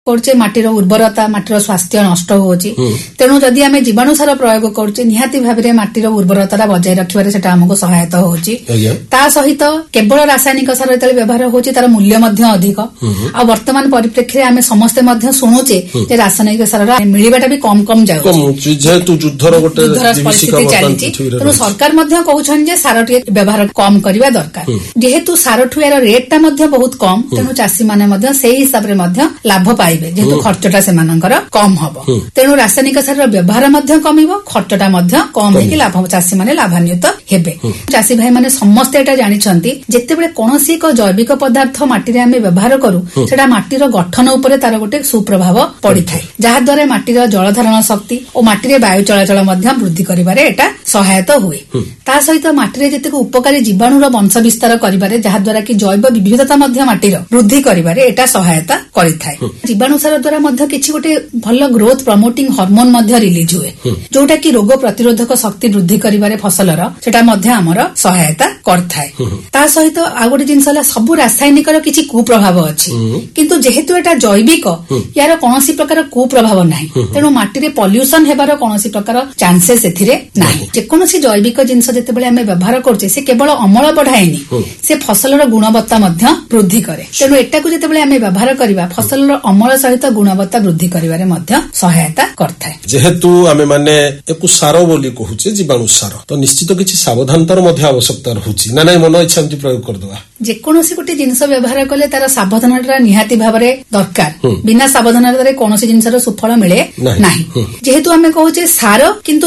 କରୁଛେ ମାଟିର ଉର୍ବରତା ମାଟିର ସ୍ୱାସ୍ଥ୍ୟ ନଷ୍ଟ ହେଉଛି। ତେଣୁ ଯଦି ଆମେ ଜୀବାଣୁ ସାର ପ୍ରୟୋଗ କରୁଛେ ନିହାତି ଭାବରେ ମାଟିର ଉର୍ବରତା ବଜାୟ ରଖିବାରେ ସେଟା ଆମକୁ ସହାୟତା ହେଉଛି। ତା ସହିତ କେବଳ ରାସାୟନିକ ସାର ଯେତେବେଳେ ବ୍ୟବହାର ହେଉଛି ତାର ମୂଲ୍ୟ ମଧ୍ୟ ଅଧିକ। ଆଉ ବର୍ତ୍ତମାନ ପରିପ୍ରେକ୍ଷୀରେ ଆମେ ସମସ୍ତେ ମଧ୍ୟ ଶୁଣୁଛେ ଯେ ରାସାୟନିକ ସାରର ମିଳିବାଟା ବି କମ କମ ଯାଉଛି ଯେହେତୁ ଯୁଦ୍ଧର ପରିସ୍ଥିତି ଚାଲିଛି। ତେଣୁ ସରକାର ମଧ୍ୟ କହୁଛନ୍ତି ଯେ ସାର ଟିକେ ବ୍ୟବହାର କମ କରିବା ଦରକାର। ଯେହେତୁ ସାରଠୁ ଏହାର ରେଟଟା ମଧ୍ୟ ବହୁତ କମ ତେଣୁ ଚାଷୀମାନେ ମଧ୍ୟ ସେଇ ହିସାବରେ ମଧ୍ୟ ଲାଭ ପାଇବେ ଯେହେତୁ ଖର୍ଚ୍ଚଟା ସେମାନଙ୍କର କମ ହବ। ତେଣୁ ରାସାୟନିକ ସାରର ବ୍ୟବହାର ମଧ୍ୟ କମିବ ଖର୍ଚ୍ଚଟା ମଧ୍ୟ କମ ହେଇକି ଚାଷୀମାନେ ଲାଭାନ୍ୱିତ ହେବେ। ଚାଷୀ ଭାଇ ମାନେ ସମସ୍ତେ ଏଟା ଜାଣିଛନ୍ତି ଯେତେବେଳେ କୌଣସି ଏକ ଜୈବିକ ପଦାର୍ଥ ମାଟିରେ ଆମେ ବ୍ୟବହାର କରୁ ସେଟା ମାଟିର ଗଠନ ଉପରେ ତାର ଗୋଟେ ସୁପ୍ରଭାବ ପଡିଥାଏ ଯାହାଦ୍ୱାରା ମାଟିର ଜଳଧାରଣ ଶକ୍ତି ଓ ମାଟିରେ ବାୟୁ ଚଳାଚଳ ମଧ୍ୟ ବୃଦ୍ଧି କରିବାରେ ଏଟା ସହାୟତା ହୁଏ। ତା ସହିତ ମାଟିରେ ଯେତିକି ଉପକାରୀ ଜୀବାଣୁର ବଂଶ ବିସ୍ତାର କରିବାରେ ଯାହାଦ୍ୱାରା କି ଜୈବ ବିବିଧତା ମଧ୍ୟ ମାଟିର ବୃଦ୍ଧି କରିବାରେ ଏଟା ସହାୟତା କରିଥାଏ। ଜୀବାଣୁ ସାର ଦ୍ୱାରା ମଧ୍ୟ କିଛି ଗୋଟେ ଭଲ ଗ୍ରୋଥ ପ୍ରମୋଟିଂ ହରମୋନ ମଧ୍ୟ ରିଲିଜ ହୁଏ ଯୋଉଟା କି ରୋଗ ପ୍ରତିରୋଧକ ଶକ୍ତି ବୃଦ୍ଧି କରିବାରେ ଫସଲର ସେଟା ମଧ୍ୟ ଆମର ସହାୟତା କରିଥାଏ। ତା ସହିତ ଆଉ ଗୋଟେ ଜିନିଷ ହେଲା ସବୁ ରାସାୟନିକର କିଛି କୁପ୍ରଭାବ ଅଛି କିନ୍ତୁ ଯେହେତୁ ଏଟା ଜୈବିକ ୟାର କୌଣସି ପ୍ରକାର କୁପ୍ରଭାବ ନାହିଁ ତେଣୁ ମାଟିରେ ପଲ୍ୟୁସନ ହେବାର କୌଣସି ପ୍ରକାର ଚାନ୍ସେସ୍ ଏଥିରେ ନାହିଁ। ଯେକୌଣସି ଜୈବିକ ଜିନିଷ ଯେତେବେଳେ ଆମେ ବ୍ୟବହାର କରୁଛେ ସେ କେବଳ ଅମଳ ବଢାଏନି ସେ ଫସଲର ଗୁଣବତ୍ତା ମଧ୍ୟ ବୃଦ୍ଧି କରେ। ତେଣୁ ଏଟାକୁ ଯେତେବେଳେ ଆମେ ବ୍ୟବହାର କରିବା ଫସଲର ଅମଳ ସହିତ ଗୁଣବତ୍ତା ବୃଦ୍ଧି କରିବାରେ ମଧ୍ୟ ସହାୟତା କରିଥାଏ। ଯେହେତୁ ଆମେ ମାନେ ଏକୁ ସାର ବୋଲି କହୁଛେ ଜୀବାଣୁ ସାର ତ ନିଶ୍ଚିତ କିଛି ସାବଧାନତାର ମଧ୍ୟ ଆବଶ୍ୟକତା ରହୁଛି ନା ନାଇଁ ମନ ଇଚ୍ଛା ଏମିତି ପ୍ରୟୋଗ କରିଦେବା। ଯେକୌଣସି ଗୋଟେ ଜିନିଷ ବ୍ୟବହାର କଲେ ତାର ସାବଧାନତା ନିହାତି ଭାବରେ ଦରକାର। ବିନା ସାବଧାନତାରେ କୌଣସି ଜିନିଷର ସୁଫଳ ମିଳେ ନାହିଁ। ଯେହେତୁ ଆମେ କହୁଛେ ସାର କିନ୍ତୁ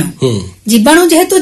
ଜୀବାଣୁ ଯେହେତୁ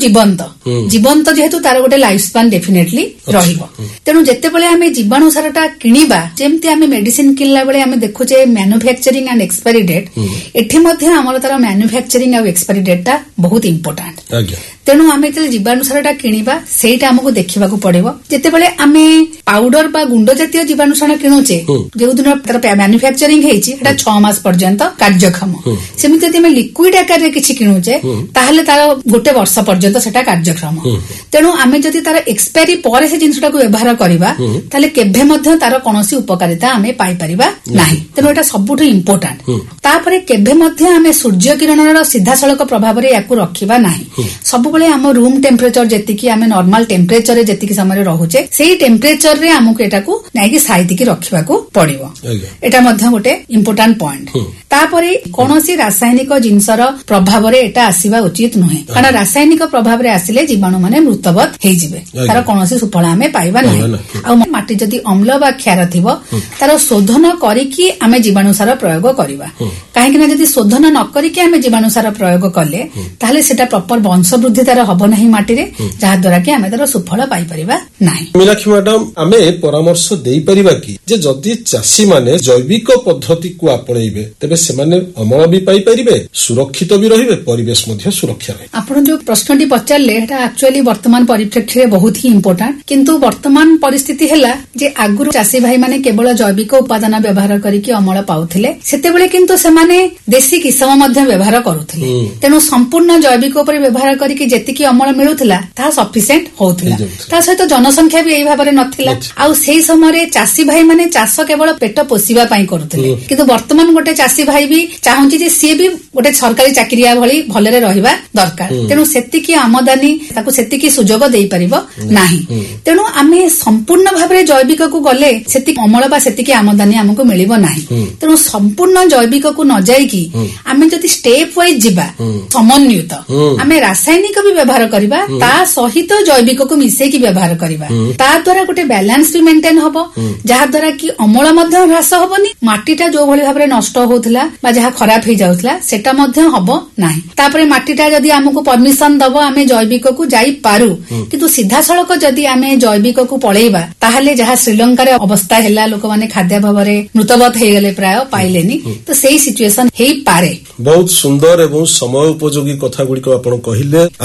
ଜୀବନ୍ତ ଯେହେତୁ ତାର ଗୋଟେ ଲାଇଫ ସ୍ପାନ ଡେଫିନେଟଲି ରହିବ। ତେଣୁ ଯେତେବେଳେ ଆମେ ଜୀବାଣୁ ସାରଟା କିଣିବା ଯେମିତି ଆମେ ମେଡିସିନ କିଣିଲା ବେଳେ ଆମେ ଦେଖୁଛେ ମ୍ୟାନୁଫ୍ୟାକ୍ଚରିଂ ଆଣ୍ଡ ଏକ୍ସପାରି ଡେଟ୍ ଏଠି ମଧ୍ୟ ଆମର ତାର ମ୍ୟାନୁଫ୍ୟାକ୍ଚରିଂ ଆଉ ଏକ୍ସପାରି ଡେଟ୍ ଟା ବହୁତ ଇମ୍ପୋର୍ଟାଣ୍ଟ। ତେଣୁ ଆମେ ଯେତେବେଳେ ଜୀବାଣୁ ସାରଟା କିଣିବା ସେଇଟା ଆମକୁ ଦେଖିବାକୁ ପଡିବ। ଯେତେବେଳେ ଆମେ ପାଉଡର ବା ଗୁଣ୍ଡ ଜାତୀୟ ଜୀବାଣୁ ସାର କିଣୁଛେ ଯେଉଁଦିନ ତାର ମ୍ୟାନୁଫ୍ୟାକ୍ଚରିଂ ହେଇଛି ସେଟା 6 ମାସ ପର୍ଯ୍ୟନ୍ତ କାର୍ଯ୍ୟକ୍ଷମ। ସେମିତି ଯଦି ଆମେ ଲିକ୍ୱିଡ ଆକାରରେ କିଛି କିଣୁଛେ ତାହେଲେ ତାର 1 ବର୍ଷ ପର୍ଯ୍ୟନ୍ତ ସେଟା କାର୍ଯ୍ୟକ୍ଷମ। ତେଣୁ ଆମେ ଯଦି ତାର ଏକ୍ସପାୟରୀ ପରେ ସେ ଜିନିଷଟାକୁ ବ୍ୟବହାର କରିବା ତାହେଲେ କେବେ ମଧ୍ୟ ତାର କୌଣସି ଉପକାରିତା ଆମେ ପାଇପାରିବା ନାହିଁ। ତେଣୁ ଏଟା ସବୁଠୁ ଇମ୍ପୋର୍ଟାଣ୍ଟ। ତାପରେ କେବେ ମଧ୍ୟ ଆମେ ସୂର୍ଯ୍ୟ କିରଣର ସିଧାସଳଖ ପ୍ରଭାବରେ ୟାକୁ ରଖିବା ନାହିଁ। ସବୁବେଳେ ଆମ ରୁମ ଟେମ୍ପରେଚର ଯେତିକି ଆମେ ନର୍ମାଲ ଟେମ୍ପରେଚରରେ ଯେତିକି ସମୟରେ ରହୁଛେ ସେଇ ଟେମ୍ପରେଚରରେ ଆମକୁ ଏଟାକୁ ନେଇକି ସାଇତିକି ରଖିବାକୁ ପଡିବ। ଏଟା ମଧ୍ୟ ଗୋଟେ ଇମ୍ପୋର୍ଟାଣ୍ଟ ପଏଣ୍ଟ। ତାପରେ କୌଣସି ରାସାୟନିକ ଜିନିଷର ପ୍ରଭାବରେ ଏଟା ଆସିବା ଉଚିତ ନୁହେଁ କାରଣ ରାସାୟନିକ ପ୍ରଭାବରେ ଆସିଲେ ଜୀବାଣୁ ମାନେ ମୃତବତ ହେଇଯିବେ ତାର କୌଣସି ସୁଫଳ ଆମେ ପାଇବା ନାହିଁ। ଆଉ ମାଟି ଯଦି ଅମ୍ଳ ବା କ୍ଷାର ଥିବ ତାର ଶୋଧନ କରିକି ଆମେ ଜୀବାଣୁ ସାର ପ୍ରୟୋଗ କରିବା। କାହିଁକି ନା ଯଦି ଶୋଧନ ନ କରିକି ଆମେ ଜୀବାଣୁ ସାର ପ୍ରୟୋଗ କଲେ ତାହେଲେ ସେଟା ପ୍ରପର ବଂଶ ବୃଦ୍ଧି ତାର ହବ ନାହିଁ ମାଟିରେ ଯାହାଦ୍ୱାରା କି ଆମେ ତାର ସୁଫଳ ପାଇପାରିବା ନାହିଁ। ମୀନାକ୍ଷୀ ମ୍ୟାଡାମ ଆମେ ପରାମର୍ଶ ଦେଇପାରିବା କି ଯେ ଯଦି ଚାଷୀ ମାନେ ଜୈବିକ ପଦ୍ଧତିକୁ ଆପଣେଇବେ ତେବେ ସେମାନେ ଅମଳ ବି ପାଇପାରିବେ ସୁରକ୍ଷିତ ବି ରହିବେ ପରିବେଶ ମଧ୍ୟ ସୁରକ୍ଷା ରହିବ। ଆପଣ ଯୋଉ ପ୍ରଶ୍ନଟି ପଚାରିଲେ ସେଟା ଆକ୍ଚୁଆଲି ବର୍ତ୍ତମାନ ପରିପ୍ରେକ୍ଷୀରେ ବହୁତ ହିଁ ଇମ୍ପୋର୍ଟାଣ୍ଟ। କିନ୍ତୁ ବର୍ତ୍ତମାନ ପରିସ୍ଥିତି ହେଲା ଯେ ଆଗରୁ ଚାଷୀ ଭାଇ ମାନେ କେବଳ ଜୈବିକ ଉପାଦାନ ବ୍ୟବହାର କରିକି ଅମଳ ପାଉଥିଲେ ସେତେବେଳେ କିନ୍ତୁ ସେମାନେ ଦେଶୀ କିସମ ମଧ୍ୟ ବ୍ୟବହାର କରୁଥିଲେ। ତେଣୁ ସମ୍ପୂର୍ଣ୍ଣ ଜୈବିକ ଉପରେ ବ୍ୟବହାର କରିକି ଯେତିକି ଅମଳ ମିଳୁଥିଲା ତାହା ସଫିସିଏଣ୍ଟ ହଉଥିଲା। ତା ସହିତ ଜନସଂଖ୍ୟା ବି ଏଇ ଭାବରେ ନଥିଲା। ଆଉ ସେଇ ସମୟରେ ଚାଷୀ ଭାଇ ମାନେ ଚାଷ କେବଳ ପେଟ ପୋଷିବା ପାଇଁ କରୁଥିଲେ। କିନ୍ତୁ ବର୍ତ୍ତମାନ ଗୋଟେ ଚାଷୀ ଭାଇ ବି ଚାହୁଁଛି ଯେ ସିଏ ବି ଗୋଟେ ସରକାରୀ ଚାକିରିଆ ଭଳି ଭଲରେ ରହିବା ଦରକାର। ତେଣୁ ସେତିକି ଆମଦାନୀ ତାକୁ ସେତିକି ସୁଯୋଗ ଦେଇପାରିବ ନାହିଁ। ତେଣୁ ଆମେ ସମ୍ପୂର୍ଣ୍ଣ ଭାବରେ ଜୈବିକକୁ ଗଲେ ସେତିକି ଅମଳ ବା ସେତିକି ଆମଦାନୀ ଆମକୁ ମିଳିବ ନାହିଁ। ତେଣୁ ସମ୍ପୂର୍ଣ୍ଣ ଜୈବିକକୁ ନ ଯାଇକି ଆମେ ଯଦି ଷ୍ଟେପ ୱାଇଜ ଯିବା ସମନ୍ୱିତ ଆମେ ରାସାୟନିକ ବି ବ୍ୟବହାର କରିବା ତା ସହିତ ଜୈବିକକୁ ମିଶେଇକି ବ୍ୟବହାର କରିବା ତା ଦ୍ୱାରା ଗୋଟେ ବାଲାନ୍ସ ବି ମେଣ୍ଟେନ ହବ ଯାହାଦ୍ୱାରା କି ଅମଳ ମଧ୍ୟ ହ୍ରାସ ହବନି ମାଟିଟା ଯୋଉ ଭଳି ଭାବରେ ନଷ୍ଟ ହଉଥିଲା ବା ଯାହା ଖରାପ ହେଇଯାଉଥିଲା ସେଟା ମଧ୍ୟ ହବ ନାହିଁ। ତାପରେ ମାଟିଟା ଯଦି ଆମକୁ ପରମିଶନ ଦବ ଆମେ ଜୈବିକକୁ ଯାଇପାରୁ କିନ୍ତୁ ସିଧାସଳଖ ଯଦି ଆମେ ଜୈବିକକୁ ପଳେଇବା ତାହେଲେ ଯାହା ଶ୍ରୀଲଙ୍କାରେ ଅବସ୍ଥା ହେଲା ଲୋକମାନେ ଖାଦ୍ୟାଭାବରେ ମୃତବତ ହେଇଗଲେ ପ୍ରାୟ ପାଇଲେନି ତ ସେଇ ସିଚୁଏସନ ହେଇପାରେ। ବହୁତ ସୁନ୍ଦର ଏବଂ ସମୟ ଉପଯୋଗୀ କଥା ଗୁଡିକ ଆପଣ କହିଲେ।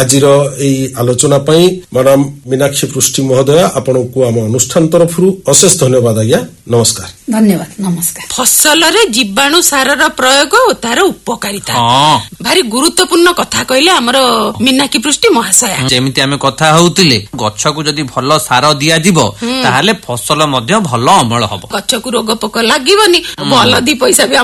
ଆଜିର ଏଇ ଆଲୋଚନା ପାଇଁ ମ୍ୟାଡାମ ମୀନାକ୍ଷୀ ପୃଷ୍ଟି ମହୋଦୟା ଆପଣଙ୍କୁ ଆମ ଅନୁଷ୍ଠାନ ତରଫରୁ ଅଶେଷ ଧନ୍ୟବାଦ। ଆଜ୍ଞା ନମସ୍କାର। ଧନ୍ୟବାଦ, ନମସ୍କାର। ଫସଲରେ ଜୀବାଣୁ ସାରର ପ୍ରୟୋଗ ଓ ତାର ଉପକାରିତା ଭାରି ଗୁରୁତ୍ୱପୂର୍ଣ୍ଣ କଥା କହିଲେ ଆମର ମୀନାକ୍ଷୀ ପୃଷ୍ଟି ମହାଶୟା। ଯେମିତି ଆମେ କଥା ହଉଥିଲେ, ଗଛକୁ ଯଦି ଭଲ ସାର ଦିଆଯିବ ତାହେଲେ ଫସଲ ମଧ୍ୟ ଭଲ ଅମଳ ହବ, ଗଛକୁ ରୋଗ ପୋକ ଲାଗିବନି, ଭଲ ଦି ପଇସା ବି